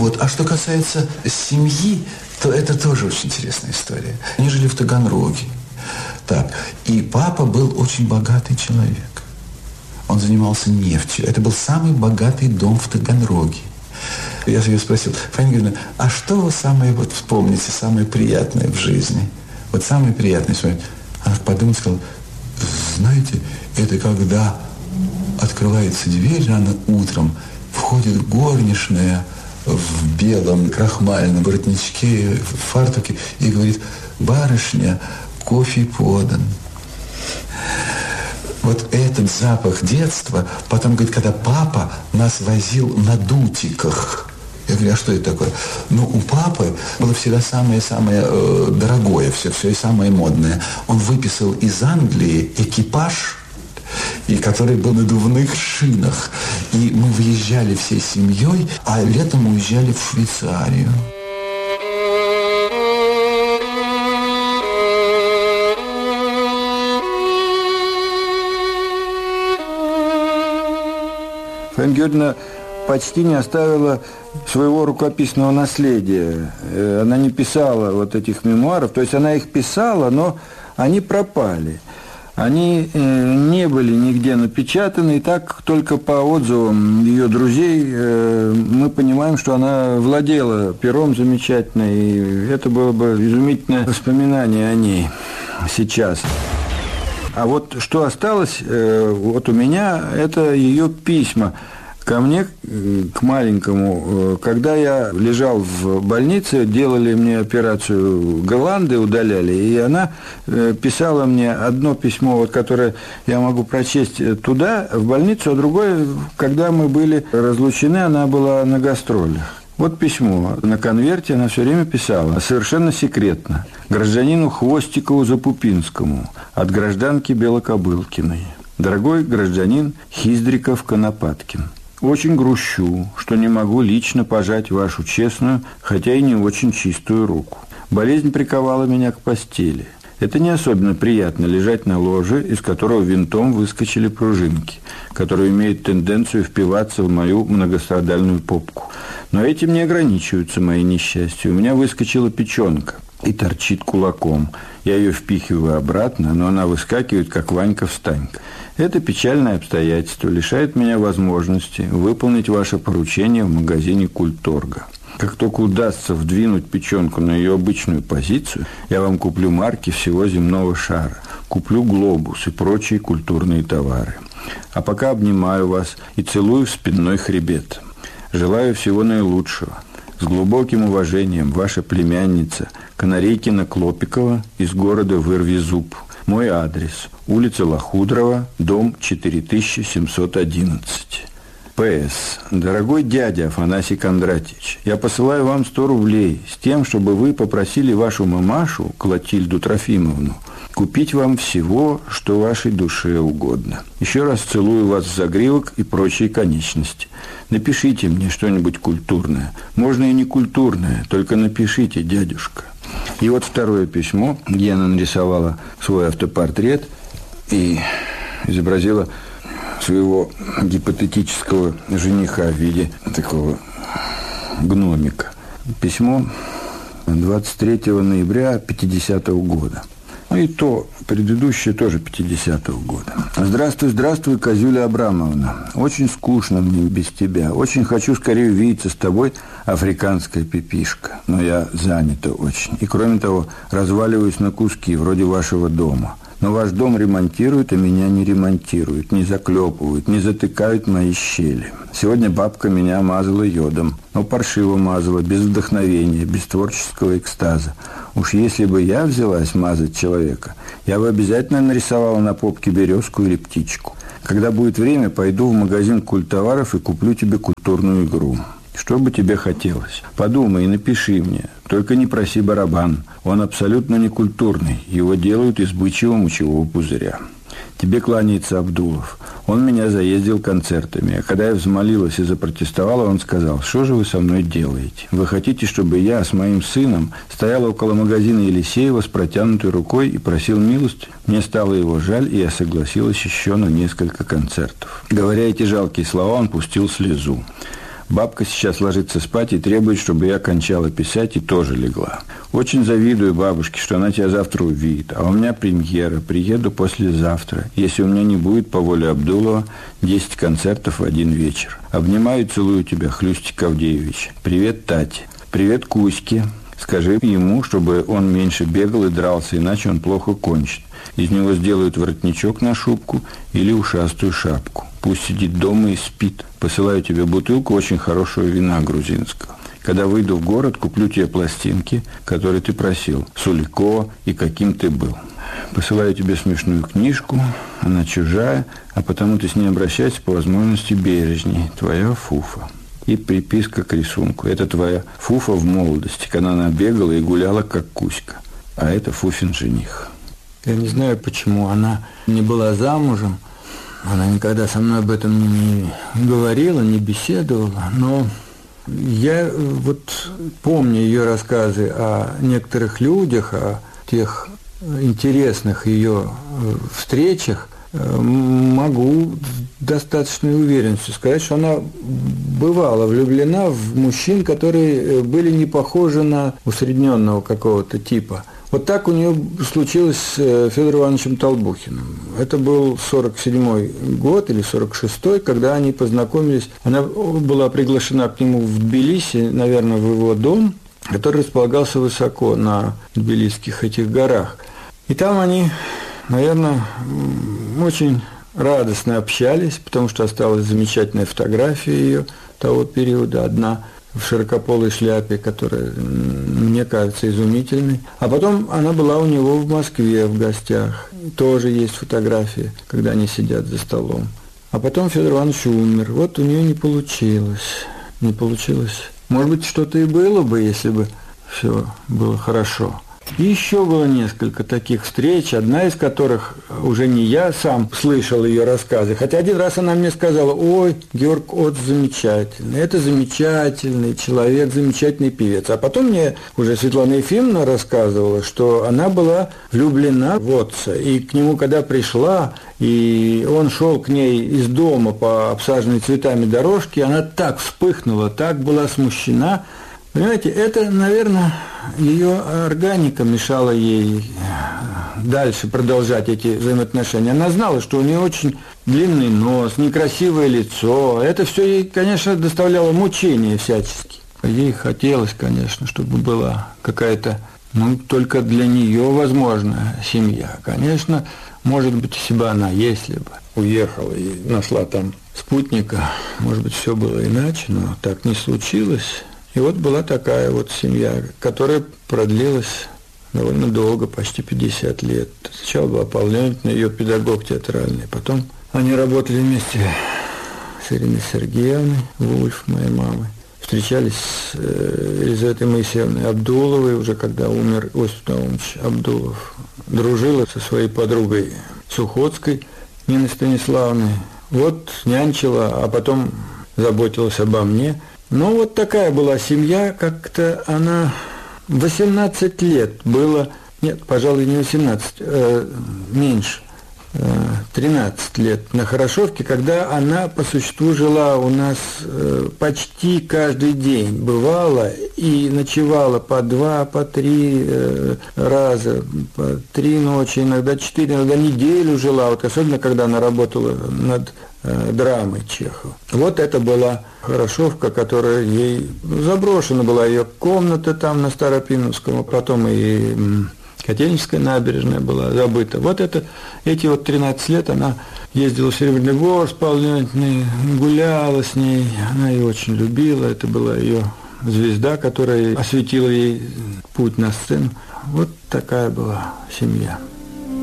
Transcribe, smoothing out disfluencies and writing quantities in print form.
Вот. А что касается семьи, то это тоже очень интересная история. Они жили в Таганроге. Так. И папа был очень богатый человек. Он занимался нефтью. Это был самый богатый дом в Таганроге. Я ее спросил: Фаина Георгиевна, а что вы самое вот вспомните, самое приятное в жизни? Вот самое приятное. Она подумала и сказала: знаете, это когда открывается дверь рано утром, входит горничная в белом крахмальном воротничке, в фартуке и говорит: барышня, кофе подан. Вот этот запах детства. Потом, говорит, когда папа нас возил на дутиках. Я говорю: а что это такое? Ну, у папы было всегда самое-самое дорогое, все и самое модное. Он выписал из Англии экипаж, и который был на надувных шинах. И мы выезжали всей семьей, а летом уезжали в Швейцарию. Фаина Георгиевна почти не оставила своего рукописного наследия. Она не писала вот этих мемуаров, то есть она их писала, но они пропали. Они не были нигде напечатаны, и так только по отзывам ее друзей мы понимаем, что она владела пером замечательно, и это было бы изумительное воспоминание о ней сейчас. А вот что осталось вот у меня, это ее письма ко мне, к маленькому. Когда я лежал в больнице, делали мне операцию гланды, удаляли, и она писала мне одно письмо, вот, которое я могу прочесть туда, в больницу, а другое, когда мы были разлучены, она была на гастролях. Вот письмо. На конверте она все время писала, совершенно секретно, гражданину Хвостикову-Запупинскому от гражданки Белокобылкиной. Дорогой гражданин Хиздриков-Конопаткин, очень грущу, что не могу лично пожать вашу честную, хотя и не очень чистую руку. Болезнь приковала меня к постели. Это не особенно приятно лежать на ложе, из которого винтом выскочили пружинки, которые имеют тенденцию впиваться в мою многострадальную попку. Но этим не ограничиваются мои несчастья. У меня выскочила печенка и торчит кулаком. Я ее впихиваю обратно, но она выскакивает, как Ванька-встанька. Это печальное обстоятельство лишает меня возможности выполнить ваше поручение в магазине Культторга. Как только удастся вдвинуть печенку на ее обычную позицию, я вам куплю марки всего земного шара, куплю глобус и прочие культурные товары. А пока обнимаю вас и целую в спинной хребет. Желаю всего наилучшего. С глубоким уважением, ваша племянница Канарейкина Клопикова из города Вырви-Зуб. Мой адрес: улица Лохудрова, дом 4711. П.С. Дорогой дядя Афанасий Кондратьевич, я посылаю вам 100 рублей с тем, чтобы вы попросили вашу мамашу, Клотильду Трофимовну, купить вам всего, что вашей душе угодно. Еще раз целую вас в загривок и прочие конечности. Напишите мне что-нибудь культурное. Можно и не культурное, только напишите, дядюшка. И вот второе письмо, где она нарисовала свой автопортрет и изобразила своего гипотетического жениха в виде такого гномика. Письмо 23 ноября 50-го года. Ну и то, предыдущее тоже 50-го года. Здравствуй, здравствуй, Козюля Абрамовна. Очень скучно мне без тебя. Очень хочу скорее увидеться с тобой, африканская пипишка. Но я занята очень. И кроме того, разваливаюсь на куски, вроде вашего дома. Но ваш дом ремонтируют, а меня не ремонтируют, не заклепывают, не затыкают мои щели. Сегодня бабка меня мазала йодом, но паршиво мазала, без вдохновения, без творческого экстаза. Уж если бы я взялась мазать человека, я бы обязательно нарисовала на попке березку или птичку. Когда будет время, пойду в магазин культтоваров и куплю тебе культурную игру. Что бы тебе хотелось? Подумай и напиши мне. Только не проси барабан. Он абсолютно некультурный. Его делают из бычьего мочевого пузыря. Тебе кланяется Абдулов. Он меня заездил концертами. А когда я взмолилась и запротестовала, он сказал: что же вы со мной делаете? Вы хотите, чтобы я с моим сыном стояла около магазина Елисеева с протянутой рукой и просил милости? Мне стало его жаль, и я согласилась еще на несколько концертов. Говоря эти жалкие слова, он пустил слезу. Бабка сейчас ложится спать и требует, чтобы я кончала писать и тоже легла. Очень завидую бабушке, что она тебя завтра увидит. А у меня премьера. Приеду послезавтра. Если у меня не будет, по воле Абдулова, 10 концертов в один вечер. Обнимаю и целую тебя, Хлюстик Авдеевич. Привет, Тате. Привет, Кузьке. Скажи ему, чтобы он меньше бегал и дрался, иначе он плохо кончит. Из него сделают воротничок на шубку или ушастую шапку. Пусть сидит дома и спит. Посылаю тебе бутылку очень хорошего вина грузинского. Когда выйду в город, куплю тебе пластинки, которые ты просил. Сулико и каким ты был. Посылаю тебе смешную книжку. Она чужая, а потому ты с ней обращайся по возможности бережней. Твоя Фуфа. И приписка к рисунку. Это твоя Фуфа в молодости, когда она бегала и гуляла, как Кузька. А это Фуфин жених. Я не знаю, почему она не была замужем. Она никогда со мной об этом не говорила, не беседовала. Но я вот помню ее рассказы о некоторых людях, о тех интересных ее встречах. Могу с достаточной уверенностью сказать, что она бывала влюблена в мужчин, которые были не похожи на усредненного какого-то типа. Вот так у нее случилось с Федором Ивановичем Толбухиным. Это был 47-й год или 46-й, когда они познакомились. Она была приглашена к нему в Тбилиси, наверное, в его дом, который располагался высоко на тбилисских этих горах. И там они, наверное, очень радостно общались, потому что осталась замечательная фотография ее того периода, одна в широкополой шляпе, которая, мне кажется, изумительной. А потом она была у него в Москве в гостях. Тоже есть фотографии, когда они сидят за столом. А потом Федор Иванович умер. Вот у нее не получилось. Не получилось. Может быть, что-то и было бы, если бы все было хорошо. И еще было несколько таких встреч, одна из которых уже не я сам слышал ее рассказы, хотя один раз она мне сказала: ой, Георг Оц замечательный, это замечательный человек, замечательный певец. А потом мне уже Светлана Ефимовна рассказывала, что она была влюблена в Отца, и к нему, когда пришла, и он шел к ней из дома по обсаженной цветами дорожке, она так вспыхнула, так была смущена. Понимаете, это, наверное, ее органика мешала ей дальше продолжать эти взаимоотношения. Она знала, что у нее очень длинный нос, некрасивое лицо. Это все ей, конечно, доставляло мучения всячески. Ей хотелось, конечно, чтобы была какая-то, только для нее возможная семья. Конечно, может быть, если бы она, если бы уехала и нашла там спутника, может быть, все было иначе, но так не случилось. И вот была такая вот семья, которая продлилась довольно долго, почти 50 лет. Сначала была Павла Леонидовна, ее педагог театральный, потом они работали вместе с Ириной Сергеевной Вульф, моей мамой. Встречались с Елизаветой Моисеевной Абдуловой, уже когда умер Осип Наумович Абдулов. Дружила со своей подругой Сухотской Ниной Станиславовной. Вот нянчила, а потом заботилась обо мне. Ну, вот такая была семья, как-то она 18 лет было, нет, пожалуй, не 18, меньше, 13 лет на Хорошевке, когда она по существу жила у нас почти каждый день, бывала и ночевала по 2, по 3 раза, по 3 ночи, иногда 4, иногда неделю жила, вот особенно когда она работала над драмой Чехова. Вот это была Хорошевка, которая ей заброшена была, ее комната там на Старопиновском, а потом и Котельническая набережная была забыта. Вот это, эти вот 13 лет она ездила в Серебряный Бор с Павлой Леонидовной, гуляла с ней, она ее очень любила, это была ее звезда, которая осветила ей путь на сцену. Вот такая была семья.